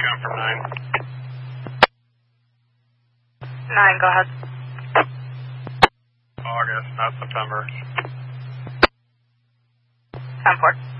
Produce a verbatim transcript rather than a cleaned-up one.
come from nine. nine, go ahead. August, not September. ten four.